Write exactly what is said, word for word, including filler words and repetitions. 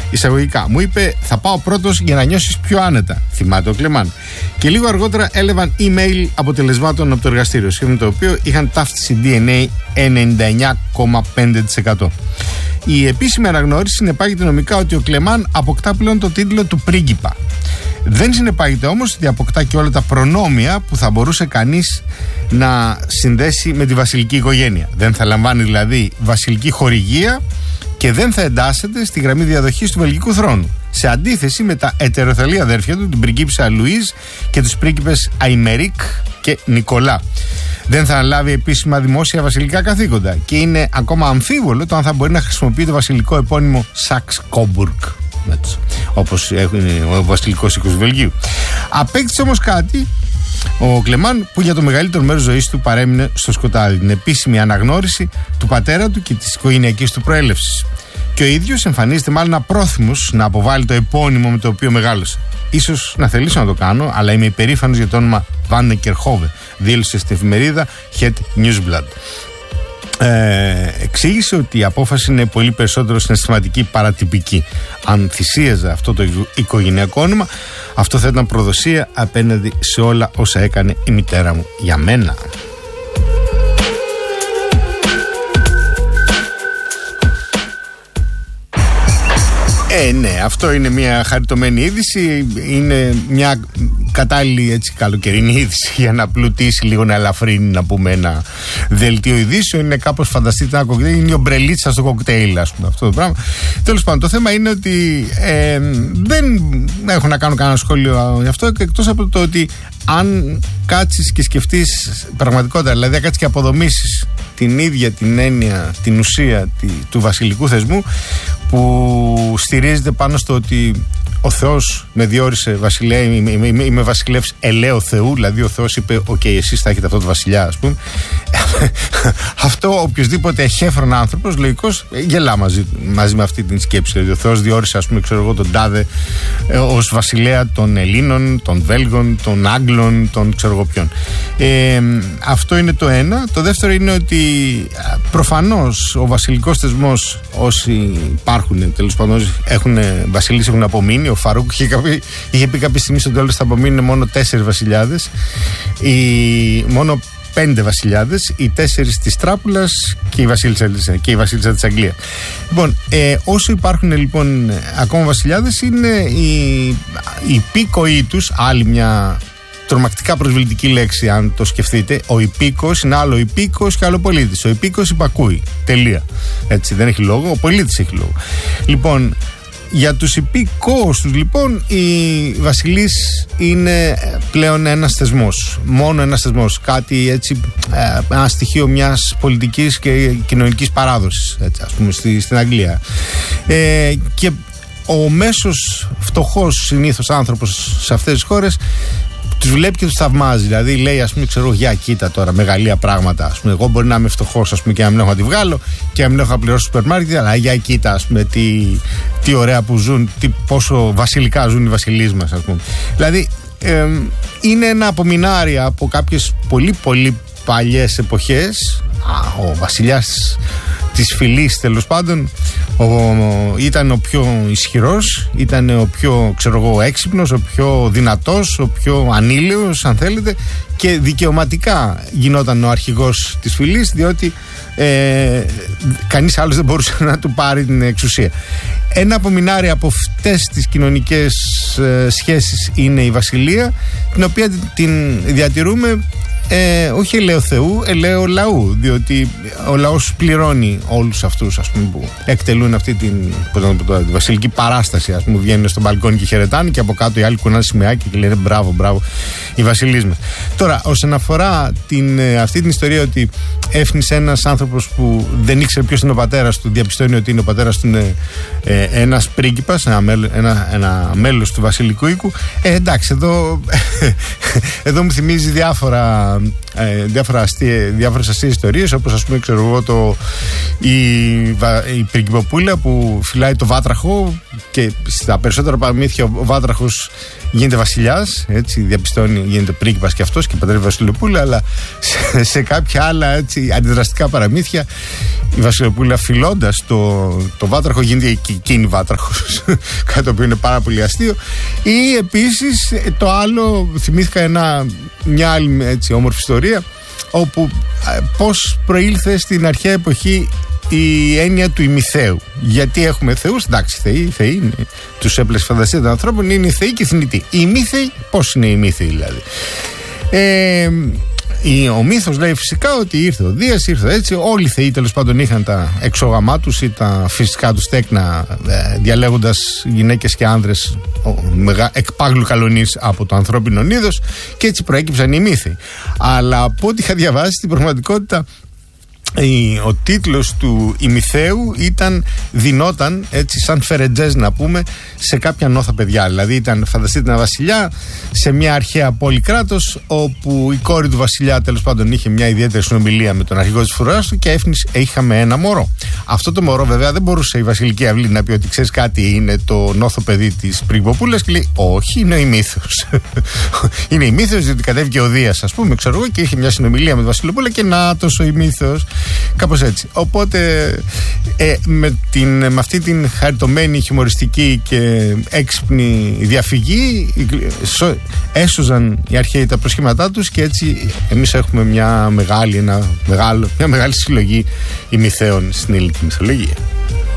Εισαγωγικά. Μου είπε: θα πάω πρώτος για να νιώσεις πιο άνετα. Θυμάται ο Κλεμάν. Και λίγο αργότερα έλαβαν email αποτελεσμάτων από το εργαστήριο, σύμφωνα με το οποίο είχαν ταύτιση ντι εν έι ενενήντα εννιά κόμμα πέντε τοις εκατό. Η επίσημη αναγνώριση συνεπάγεται νομικά ότι ο Κλεμάν αποκτά πλέον το τίτλο του πρίγκιπα. Δεν συνεπάγεται όμως ότι αποκτά και όλα τα προνόμια που θα μπορούσε κανείς να συνδέσει με τη βασιλική οικογένεια. Δεν θα λαμβάνει δηλαδή βασιλική χορηγία και δεν θα εντάσσεται στη γραμμή διαδοχής του βελγικού θρόνου. Σε αντίθεση με τα ετεροθαλή αδέρφια του, την πριγκίπισσα Λουίζ και τους πρίγκιπες Αϊμερίκ και Νικολά. Δεν θα αναλάβει επίσημα δημόσια βασιλικά καθήκοντα και είναι ακόμα αμφίβολο το αν θα μπορεί να χρησιμοποιεί το βασιλικό επώνυμο Σαξ Κόμπουργκ, όπως είναι ο βασιλικός οίκος του Βελγίου. Απέκτησε όμως κάτι ο Κλεμάν που για το μεγαλύτερο μέρος ζωής του παρέμεινε στο σκοτάδι: την επίσημη αναγνώριση του πατέρα του και της οικογενειακής του προέλευσης. Και ο ίδιος εμφανίζεται μάλλον απρόθυμος να αποβάλει το επώνυμο με το οποίο μεγάλωσε. Ίσως να θελήσω να το κάνω, αλλά είμαι υπερήφανος για το όνομα Βάνεκερ Χόβε, δήλωσε στην εφημερίδα Het Nieuwsblad. Ε, εξήγησε ότι η απόφαση είναι πολύ περισσότερο συναισθηματική παρά τυπική. Αν θυσίαζα αυτό το οικογενειακό όνομα, αυτό θα ήταν προδοσία απέναντι σε όλα όσα έκανε η μητέρα μου για μένα. Ε, ναι, αυτό είναι μια χαριτωμένη είδηση. Είναι μια κατάλληλη έτσι καλοκαιρινή είδηση για να πλουτίσει λίγο, να ελαφρύνει, να πούμε, ένα δελτίο ειδήσεων. Είναι κάπως φανταστείτε ένα κοκτέιλ. Είναι η ομπρελίτσα στο κοκτέιλ, ας πούμε, αυτό το πράγμα. Τέλος πάντων, το θέμα είναι ότι ε, δεν έχω να κάνω κανένα σχόλιο γι' αυτό, εκτός από το ότι αν κάτσεις και σκεφτείς πραγματικότερα, δηλαδή αν κάτσεις και αποδομήσεις την ίδια την έννοια, την ουσία τη, του βασιλικού θεσμού, που στηρίζεται πάνω στο ότι ο Θεός με διόρισε βασιλέα, είμαι, είμαι, είμαι, είμαι βασιλεύς ελαίου Θεού, δηλαδή ο Θεός είπε: «Οκ, okay, εσείς θα έχετε αυτό το βασιλιά», ας πούμε. Αυτό οποιοδήποτε εχέφρον άνθρωπος λογικός γελά μαζί, μαζί με αυτή την σκέψη. Δηλαδή ο Θεός διόρισε, ας πούμε, ξέρω εγώ, τον τάδε ε, ως βασιλέα των Ελλήνων, των Βέλγων, των Άγγλων, των ξέρω εγώ ποιον. Ε, αυτό είναι το ένα. Το δεύτερο είναι ότι προφανώς ο βασιλικός θεσμός, όσοι υπάρχουν τέλος πάντων, έχουν βασιλείς, έχουν απομείνει. Ο Φαρούκ είχε, καπή, είχε πει κάποια στιγμή στο τέλος θα απομείνουν μόνο τέσσερις βασιλιάδες, οι, μόνο πέντε βασιλιάδες, οι τέσσερις της Τράπουλας και η βασίλισσα, και η βασίλισσα της Αγγλίας. Λοιπόν, ε, όσο υπάρχουν λοιπόν ακόμα βασιλιάδες, είναι οι, οι υπήκοοι τους, άλλη μια τρομακτικά προσβλητική λέξη αν το σκεφτείτε. Ο υπήκος είναι άλλο υπήκος και άλλο πολίτης. Ο υπήκος υπακούει. Τελεία. Έτσι, δεν έχει λόγο. Ο πολίτης έχει λόγο. Λοιπόν, για τους υπήκοους τους λοιπόν, οι βασιλείς είναι πλέον ένας θεσμός. Μόνο ένας θεσμός. Κάτι έτσι, ένα στοιχείο μιας πολιτικής και κοινωνικής παράδοσης, έτσι, ας πούμε, στη, στην Αγγλία. Ε, και ο μέσος φτωχός συνήθως άνθρωπος σε αυτές τις χώρες τους βλέπει και τους θαυμάζει. Δηλαδή λέει, ας πούμε, ξέρω, για κοίτα τώρα, μεγαλεία πράγματα. Ας πούμε, εγώ μπορεί να είμαι φτωχός, ας πούμε, και να μην έχω να τη βγάλω και να μην έχω να πληρώσω στο σούπερ μάρκετ, αλλά για κοίτα, ας πούμε, τι, τι ωραία που ζουν, τι, πόσο βασιλικά ζουν οι βασιλείς μας, ας πούμε. Δηλαδή, ε, είναι ένα απομεινάρια από κάποιες πολύ πολύ παλιές εποχές. Α, ο βασιλιάς της φυλής, τέλος πάντων, ο, ήταν ο πιο ισχυρός, ήταν ο πιο, ξέρω εγώ, έξυπνος, ο πιο δυνατός, ο πιο ανήλαιος, αν θέλετε, και δικαιωματικά γινόταν ο αρχηγός της φυλής, διότι ε, κανείς άλλος δεν μπορούσε να του πάρει την εξουσία. Ένα απομεινάρι από αυτές τις κοινωνικές ε, σχέσεις είναι η βασιλεία, την οποία την διατηρούμε Ε, όχι ελαίου Θεού, ελαίου λαού, διότι ο λαός πληρώνει όλους αυτούς, ας πούμε, που εκτελούν αυτή την, πώς να το πω, τη βασιλική παράσταση, ας πούμε, βγαίνουν στο μπαλκόνι και χαιρετάνε και από κάτω οι άλλοι κουνάνε σημαίακι και λένε μπράβο, μπράβο οι βασιλείς μας. Τώρα, όσον αφορά την, αυτή την ιστορία ότι έφνησε ένας άνθρωπος που δεν ήξερε ποιος είναι ο πατέρας του, διαπιστώνει ότι είναι ο πατέρας του είναι ε, ένας πρίγκιπας, ένα, μέλ, ένα, ένα μέλος του βασιλικού οίκου, ε, εντάξει, εδώ, εδώ μου θυμίζει διάφορα Ε, διάφορα αστεία, διάφορες αστείες ιστορίες, όπως, ας πούμε, ξέρω εγώ, το, η, η πριγκιποπούλα που φυλάει το βάτραχο και στα περισσότερα παραμύθια ο Βάτραχος γίνεται βασιλιάς, έτσι, διαπιστώνει, γίνεται πρίγκιπας και αυτός και παντρεύει Βασιλοπούλα, αλλά σε, σε κάποια άλλα έτσι, αντιδραστικά παραμύθια η Βασιλοπούλα, φιλώντας το, το Βάτραχο, γίνεται και εκείνη Βάτραχος, κάτι το οποίο είναι πάρα πολύ αστείο. Ή επίσης το άλλο, θυμήθηκα ένα, μια άλλη έτσι, όμορφη ιστορία, όπου πώς προήλθε στην αρχαία εποχή η έννοια του ημιθέου. Γιατί έχουμε θεούς, εντάξει, θεοί, θεοί είναι, τους έπλεσε φαντασία των ανθρώπων, είναι θεοί και θνητοί. Οι ημίθεοι, πώς είναι οι ημίθεοι δηλαδή? Ε, ο μύθος λέει φυσικά ότι ήρθε ο Δίας, ήρθε έτσι. Όλοι οι θεοί τέλος πάντων είχαν τα εξώγαμά τους ή τα φυσικά τους τέκνα, διαλέγοντας γυναίκες και άνδρες εκ πάγλου καλονής από το ανθρώπινο είδος, και έτσι προέκυψαν οι μύθοι. Αλλά από ό,τι είχα διαβάσει, στην πραγματικότητα ο τίτλος του ημιθέου ήταν, δινόταν έτσι σαν φερετζές να πούμε, σε κάποια νόθα παιδιά. Δηλαδή ήταν, φανταστείτε, ένα βασιλιά σε μια αρχαία πόλη κράτος, όπου η κόρη του βασιλιά τέλος πάντων είχε μια ιδιαίτερη συνομιλία με τον αρχηγό της φρουράς του και έφνησε, είχαμε ένα μωρό. Αυτό το μωρό βέβαια δεν μπορούσε η βασιλική αυλή να πει ότι ξέρεις κάτι, είναι το νόθο παιδί της πριγκιποπούλας, και λέει όχι, είναι ο ημίθεος. Είναι ημίθεος διότι κατέβηκε ο Δίας, ας πούμε, ξέρω εγώ, και είχε μια συνομιλία με τη Βασιλοπούλα και νάτος ο ημίθεος. Κάπως έτσι. Οπότε ε, με, την, με αυτή την χαριτωμένη, χιουμοριστική και έξυπνη διαφυγή σω, έσωζαν οι αρχαίοι τα προσχήματά τους, και έτσι εμείς έχουμε μια μεγάλη, ένα μεγάλο, μια μεγάλη συλλογή ημιθέων στην ελληνική μυθολογία.